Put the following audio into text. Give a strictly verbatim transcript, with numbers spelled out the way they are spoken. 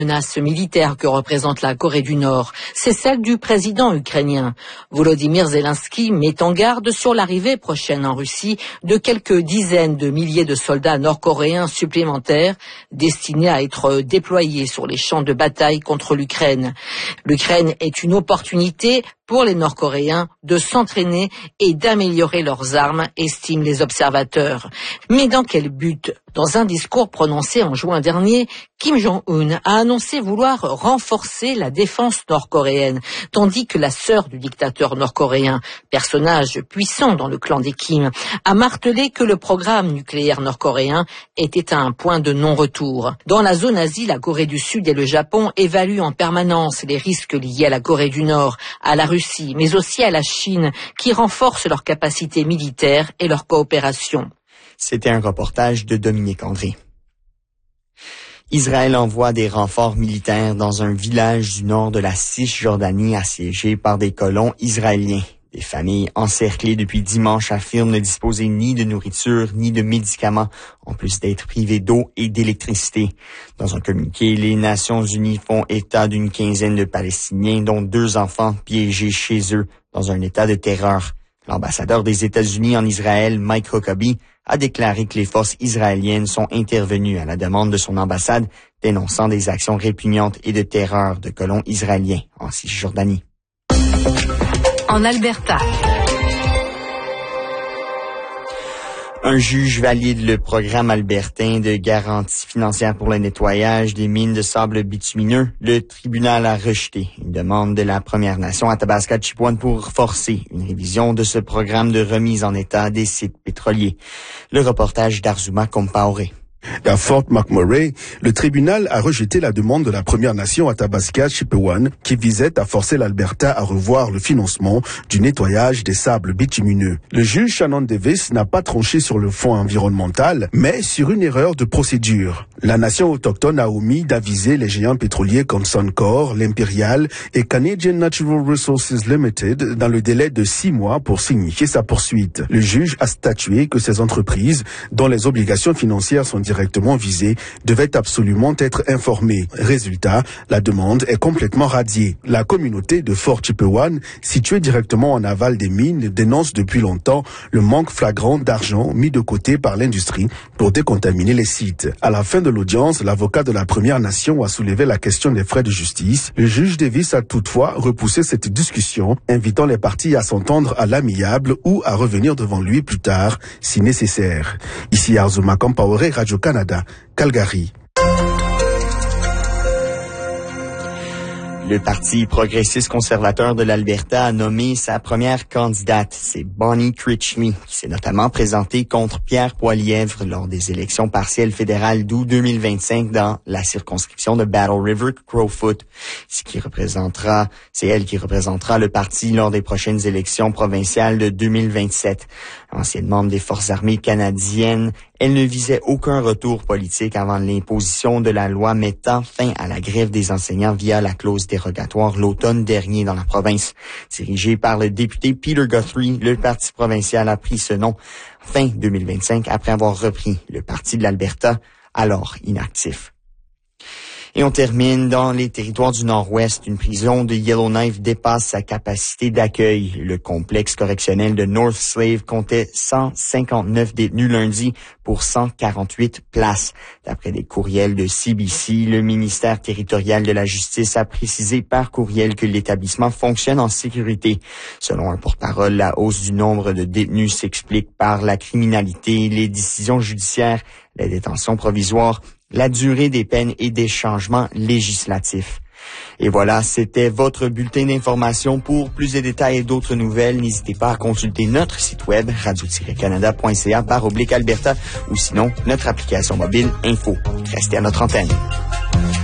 menace militaire que représente la Corée du Nord, c'est celle du président ukrainien. Volodymyr Zelensky met en garde sur l'arrivée prochaine en Russie de quelques dizaines de milliers de soldats nord-coréens supplémentaires destinés à être déployés sur les champs de bataille contre l'Ukraine. L'Ukraine est une opportunité pour les Nord-Coréens de s'entraîner et d'améliorer leurs armes, estiment les observateurs. Mais dans quel but ? Dans un discours prononcé en juin dernier, Kim Jong-un a annoncé vouloir renforcer la défense nord-coréenne, tandis que la sœur du dictateur nord-coréen, personnage puissant dans le clan des Kim, a martelé que le programme nucléaire nord-coréen était à un point de non-retour. Dans la zone Asie, la Corée du Sud et le Japon évaluent en permanence les risques liés à la Corée du Nord, à la Russie, mais aussi à la Chine, qui renforcent leurs capacités militaires et leur coopération. C'était un reportage de Dominique André. Israël envoie des renforts militaires dans un village du nord de la Cisjordanie assiégé par des colons israéliens. Des familles encerclées depuis dimanche affirment ne disposer ni de nourriture ni de médicaments, en plus d'être privées d'eau et d'électricité. Dans un communiqué, les Nations unies font état d'une quinzaine de Palestiniens, dont deux enfants piégés chez eux dans un état de terreur. L'ambassadeur des États-Unis en Israël, Mike Huckabee, a déclaré que les forces israéliennes sont intervenues à la demande de son ambassade, dénonçant des actions répugnantes et de terreur de colons israéliens en Cisjordanie. En Alberta. Un juge valide le programme albertain de garantie financière pour le nettoyage des mines de sable bitumineux. Le tribunal a rejeté une demande de la Première Nation Athabasca-Chipewyan pour forcer une révision de ce programme de remise en état des sites pétroliers. Le reportage d'Arzuma Compaoré. À Fort McMurray, le tribunal a rejeté la demande de la Première Nation Athabasca-Chipewyan qui visait à forcer l'Alberta à revoir le financement du nettoyage des sables bitumineux. Le juge Shannon Davis n'a pas tranché sur le fond environnemental, mais sur une erreur de procédure. La nation autochtone a omis d'aviser les géants pétroliers comme Suncor, l'Imperial et Canadian Natural Resources Limited dans le délai de six mois pour signifier sa poursuite. Le juge a statué que ces entreprises, dont les obligations financières sont directement visées, devaient absolument être informées. Résultat, la demande est complètement radiée. La communauté de Fort Chipewyan, située directement en aval des mines, dénonce depuis longtemps le manque flagrant d'argent mis de côté par l'industrie pour décontaminer les sites. À la fin de l'audience, l'avocat de la Première Nation a soulevé la question des frais de justice. Le juge Davis a toutefois repoussé cette discussion, invitant les parties à s'entendre à l'amiable ou à revenir devant lui plus tard, si nécessaire. Ici Arzuma Compaoré, Radio-Canada, Calgary. Le Parti progressiste conservateur de l'Alberta a nommé sa première candidate. C'est Bonnie Critchley, qui s'est notamment présentée contre Pierre Poilievre lors des élections partielles fédérales d'août deux mille vingt-cinq dans la circonscription de Battle River-Crowfoot. Ce qui représentera, c'est elle qui représentera le parti lors des prochaines élections provinciales de deux mille vingt-sept. Ancienne membre des Forces armées canadiennes, elle ne visait aucun retour politique avant l'imposition de la loi mettant fin à la grève des enseignants via la clause dérogatoire l'automne dernier dans la province. Dirigé par le député Peter Guthrie, le parti provincial a pris ce nom fin deux mille vingt-cinq après avoir repris le parti de l'Alberta, alors inactif. Et on termine dans les territoires du Nord-Ouest. Une prison de Yellowknife dépasse sa capacité d'accueil. Le complexe correctionnel de North Slave comptait cent cinquante-neuf détenus lundi pour cent quarante-huit places. D'après des courriels de C B C, le ministère territorial de la Justice a précisé par courriel que l'établissement fonctionne en sécurité. Selon un porte-parole, la hausse du nombre de détenus s'explique par la criminalité, les décisions judiciaires, la détention provisoire, la durée des peines et des changements législatifs. Et voilà, c'était votre bulletin d'information. Pour plus de détails et d'autres nouvelles, n'hésitez pas à consulter notre site web radio tiret canada point c a barre oblique Alberta ou sinon notre application mobile Info. Restez à notre antenne.